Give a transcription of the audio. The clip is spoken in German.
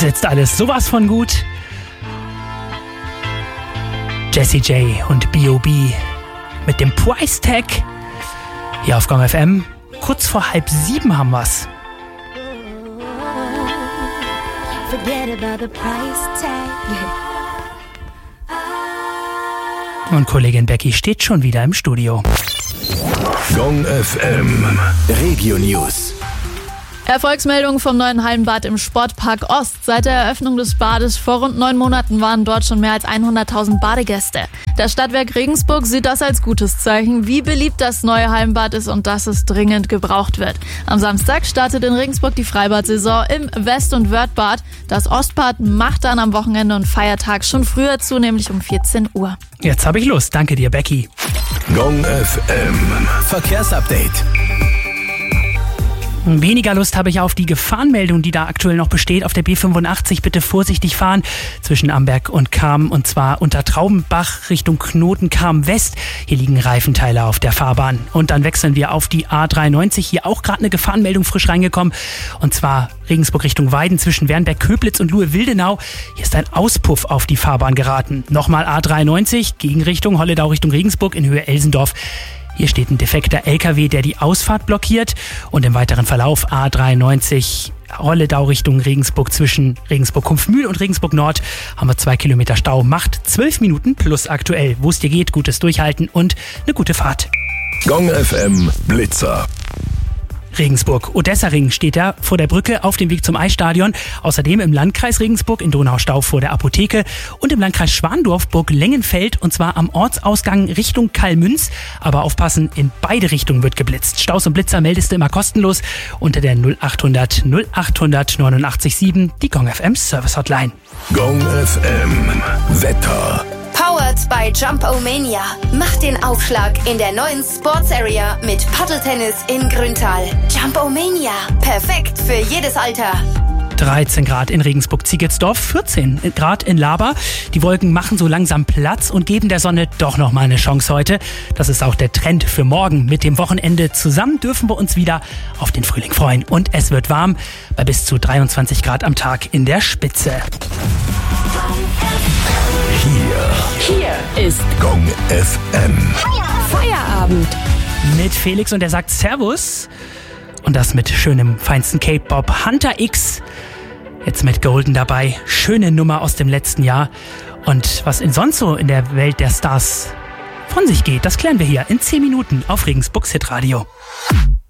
Das ist jetzt alles sowas von gut. Jessie J und B.O.B. mit dem Price Tag. Hier auf Gong FM. Kurz vor 6:30 haben wir's. Und Kollegin Becky steht schon wieder im Studio. Gong FM Regio News. Erfolgsmeldung vom neuen Hallenbad im Sportpark Ost. Seit der Eröffnung des Bades vor rund 9 Monaten waren dort schon mehr als 100.000 Badegäste. Das Stadtwerk Regensburg sieht das als gutes Zeichen, wie beliebt das neue Hallenbad ist und dass es dringend gebraucht wird. Am Samstag startet in Regensburg die Freibad-Saison im West- und Wörthbad. Das Ostbad macht dann am Wochenende und Feiertag schon früher zu, nämlich um 14 Uhr. Jetzt habe ich Lust. Danke dir, Becky. Gong FM Verkehrsupdate. Weniger Lust habe ich auf die Gefahrenmeldung, die da aktuell noch besteht. Auf der B85 bitte vorsichtig fahren zwischen Amberg und Cham, und zwar unter Traubenbach Richtung Knoten-Cham West. Hier liegen Reifenteile auf der Fahrbahn. Und dann wechseln wir auf die A93. Hier auch gerade eine Gefahrenmeldung frisch reingekommen. Und zwar Regensburg Richtung Weiden zwischen Wernberg-Köblitz und Luhe-Wildenau. Hier ist ein Auspuff auf die Fahrbahn geraten. Nochmal A93, Gegenrichtung Holledau Richtung Regensburg in Höhe Elsendorf. Hier steht ein defekter LKW, der die Ausfahrt blockiert. Und im weiteren Verlauf A93 Holledau Richtung Regensburg zwischen Regensburg-Kumpfmühl und Regensburg Nord haben wir 2 Kilometer Stau. Macht 12 Minuten plus aktuell. Wo es dir geht, gutes Durchhalten und eine gute Fahrt. Gong FM Blitzer. Regensburg-Odessa-Ring steht da vor der Brücke auf dem Weg zum Eisstadion. Außerdem im Landkreis Regensburg in Donaustau vor der Apotheke und im Landkreis Schwandorf Burg-Lengenfeld, und zwar am Ortsausgang Richtung Kalmünz. Aber aufpassen, in beide Richtungen wird geblitzt. Staus und Blitzer meldest du immer kostenlos unter der 0800 0800 89,7, die Gong FM Service Hotline. Gong FM Wetter. Powered by Jump-O-Mania. Mach den Aufschlag in der neuen Sports Area mit Paddeltennis in Grüntal. Jump-O-Mania. Perfekt für jedes Alter. 13 Grad in Regensburg-Ziegelsdorf, 14 Grad in Laber. Die Wolken machen so langsam Platz und geben der Sonne doch noch mal eine Chance heute. Das ist auch der Trend für morgen. Mit dem Wochenende zusammen dürfen wir uns wieder auf den Frühling freuen. Und es wird warm bei bis zu 23 Grad am Tag in der Spitze. Hier ist Gong FM. Feierabend. Mit Felix, und er sagt Servus. Und das mit schönem, feinsten K-Pop. Hunter X, jetzt mit Golden dabei. Schöne Nummer aus dem letzten Jahr. Und was sonst so in der Welt der Stars von sich geht, das klären wir hier in 10 Minuten auf Regensburgs Hitradio.